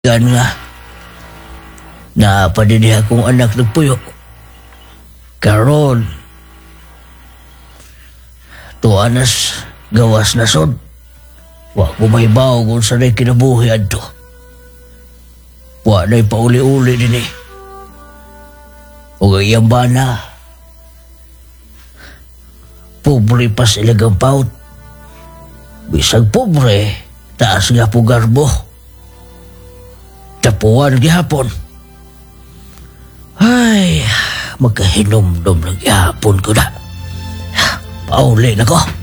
Gan nga. Napadidi akong anak nagpuyo. Karon. Tuanas gawas na sod. Wa ko may bawo kung sanay kinabuhi adto. Wa na'y pauli-uli din eh. O gayang bana. Pobre pa sila gampaut. Bisag pobre, taas nga po garbo. Tapuan gihapon. Ay, magkahinom-dom ng gihapon ko na. Pauli na ko.